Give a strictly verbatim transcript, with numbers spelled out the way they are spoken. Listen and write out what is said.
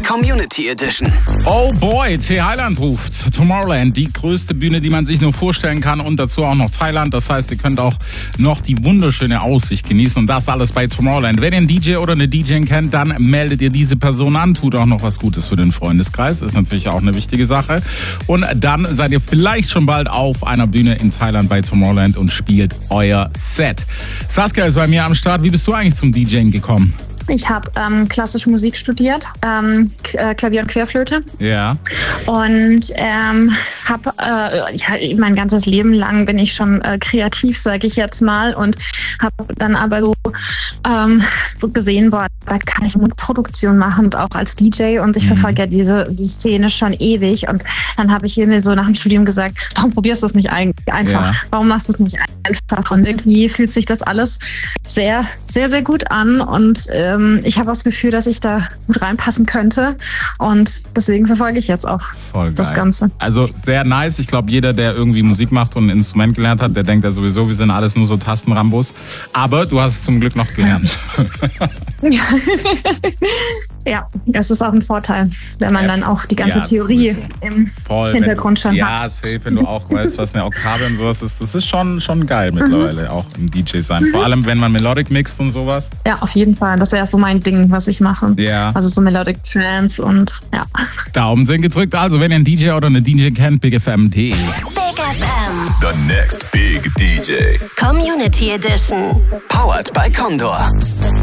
Community Edition. Oh boy, T. Highland ruft. Tomorrowland, die größte Bühne, die man sich nur vorstellen kann, und dazu auch noch Thailand. Das heißt, ihr könnt auch noch die wunderschöne Aussicht genießen, und das alles bei Tomorrowland. Wenn ihr einen D J oder eine D J kennt, dann meldet ihr diese Person an, tut auch noch was Gutes für den Freundeskreis, ist natürlich auch eine wichtige Sache. Und dann seid ihr vielleicht schon bald auf einer Bühne in Thailand bei Tomorrowland und spielt euer Set. Saskia ist bei mir am Start. Wie bist du eigentlich zum DJing gekommen? Ich habe ähm, klassische Musik studiert, ähm, K- Klavier und Querflöte. Ja. Und ähm, habe äh, ja, mein ganzes Leben lang bin ich schon äh, kreativ, sage ich jetzt mal, und habe dann aber so, ähm, so gesehen, boah, da kann ich Musikproduktion machen, und auch als D J, und ich mhm. verfolge ja diese die Szene schon ewig, und dann habe ich mir so nach dem Studium gesagt, warum probierst du es nicht ein- einfach? Ja. Warum machst du es nicht einfach? Und irgendwie fühlt sich das alles sehr, sehr, sehr gut an, und ähm, ich habe das Gefühl, dass ich da gut reinpassen könnte, und deswegen verfolge ich jetzt auch Voll das geil. Ganze. Also sehr nice. Ich glaube, jeder, der irgendwie Musik macht und ein Instrument gelernt hat, der denkt ja sowieso, wir sind alles nur so Tastenrambos. Aber du hast es zum Glück noch gelernt. Ja, das ist auch ein Vorteil, wenn man Ja, dann auch die ganze ja, Theorie sowieso. im Voll, Hintergrund wenn schon du, ja, hat. safe, wenn du auch weißt, was eine Oktave und sowas ist. Das ist schon, schon geil mittlerweile, mhm. auch im D J sein. Vor allem, wenn man Melodic mixt und sowas. Ja, auf jeden Fall. Das wäre so mein Ding, was ich mache. Ja. Also so Melodic Trance und ja. Daumen sind gedrückt. Also, wenn ihr einen D J oder eine D J kennt, big f m punkt d e. Big F M. The next big D J. Community Edition. Powered by Condor.